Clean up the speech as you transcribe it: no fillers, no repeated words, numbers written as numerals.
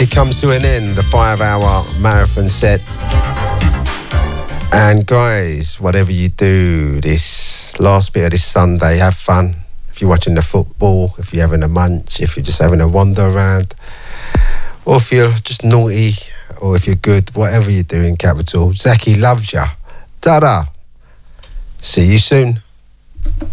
it comes to an end, the 5-hour marathon set. And guys, whatever you do this last bit of this Sunday, have fun. If you're watching the football, if you're having a munch, if you're just having a wander around, or if you're just naughty, or if you're good, whatever you're doing, Capital. Zaki loves ya. Ta-da. See you soon.